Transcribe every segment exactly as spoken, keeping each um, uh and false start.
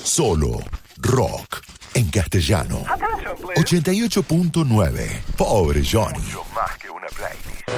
Solo rock en castellano. ochenta y ocho punto nueve. Pobre Johnny. Mucho más que una playlist.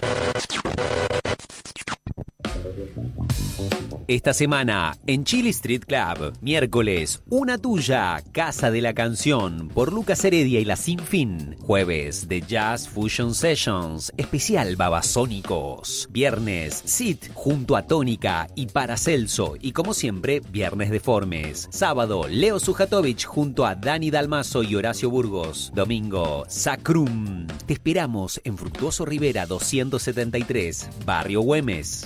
Esta semana, en Chile Street Club, miércoles, Una Tuya, Casa de la Canción, por Lucas Heredia y La Sin Fin. Jueves, The Jazz Fusion Sessions, especial Babasónicos. Viernes, Sit, junto a Tónica y Paracelso, y como siempre, Viernes Deformes. Sábado, Leo Sujatovich, junto a Dani Dalmazo y Horacio Burgos. Domingo, Sacrum. Te esperamos en Fructuoso Rivera doscientos setenta y tres, Barrio Güemes.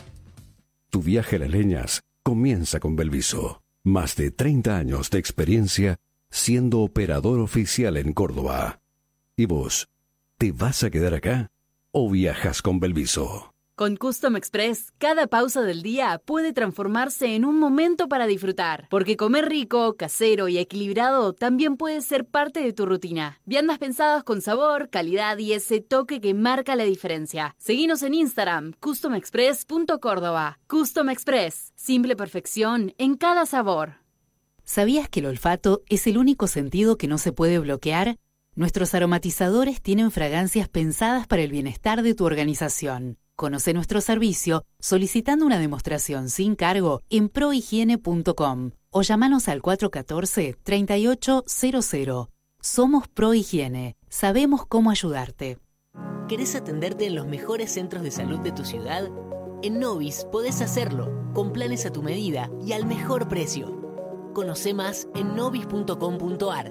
Tu viaje a las leñas comienza con Belviso. Más de treinta años de experiencia siendo operador oficial en Córdoba. ¿Y vos, te vas a quedar acá o viajas con Belviso? Con Custom Express, cada pausa del día puede transformarse en un momento para disfrutar. Porque comer rico, casero y equilibrado también puede ser parte de tu rutina. Viandas pensadas con sabor, calidad y ese toque que marca la diferencia. Seguinos en Instagram, custom express punto córdoba. Custom Express, simple perfección en cada sabor. ¿Sabías que el olfato es el único sentido que no se puede bloquear? Nuestros aromatizadores tienen fragancias pensadas para el bienestar de tu organización. Conoce nuestro servicio solicitando una demostración sin cargo en prohigiene punto com o llámanos al cuatro uno cuatro, tres ocho cero cero. Somos Prohigiene. Sabemos cómo ayudarte. ¿Querés atenderte en los mejores centros de salud de tu ciudad? En Novis podés hacerlo, con planes a tu medida y al mejor precio. Conoce más en novis punto com punto ar.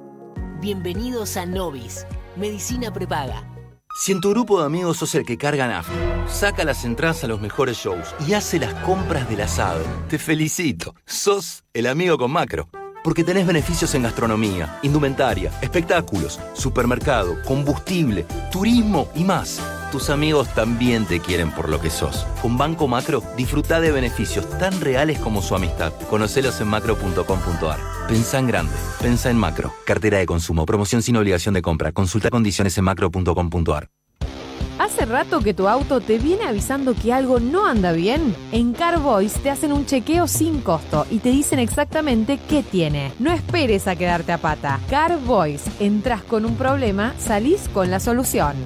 Bienvenidos a Novis, Medicina Prepaga. Si en tu grupo de amigos sos el que carga nafta, saca las entradas a los mejores shows y hace las compras del asado, te felicito. Sos el amigo con Macro. Porque tenés beneficios en gastronomía, indumentaria, espectáculos, supermercado, combustible, turismo y más. Tus amigos también te quieren por lo que sos. Con Banco Macro, disfrutá de beneficios tan reales como su amistad. Conocelos en macro punto com punto ar. Pensá en grande. Pensá en Macro. Cartera de consumo. Promoción sin obligación de compra. Consulta condiciones en macro punto com punto ar. ¿Hace rato que tu auto te viene avisando que algo no anda bien? En CarVoice te hacen un chequeo sin costo y te dicen exactamente qué tiene. No esperes a quedarte a pata. CarVoice. Entras con un problema, salís con la solución.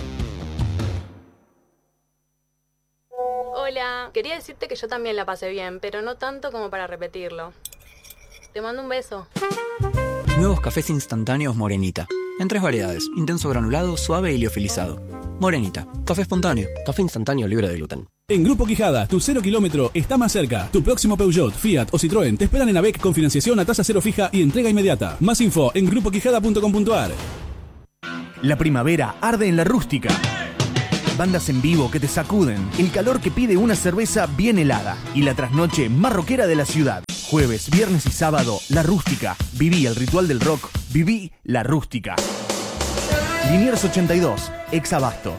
Hola, quería decirte que yo también la pasé bien, pero no tanto como para repetirlo. Te mando un beso. Nuevos cafés instantáneos Morenita. En tres variedades: intenso granulado, suave y liofilizado. Morenita, café espontáneo. Café instantáneo libre de gluten. En Grupo Quijada, tu cero kilómetro está más cerca. Tu próximo Peugeot, Fiat o Citroën te esperan en A B E C con financiación a tasa cero fija y entrega inmediata. Más info en grupo quijada punto com punto ar. La primavera arde en La Rústica. Bandas en vivo que te sacuden, el calor que pide una cerveza bien helada y la trasnoche más rockera de la ciudad. Jueves, viernes y sábado, La Rústica. Viví el ritual del rock. Viví La Rústica. Liniers ochenta y dos, ex Abasto.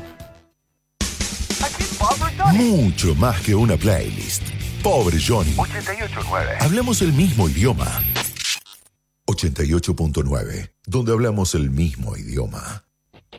Mucho más que una playlist. Pobre Johnny. ochenta y ocho punto nueve. Hablamos el mismo idioma. ochenta y ocho punto nueve, donde hablamos el mismo idioma.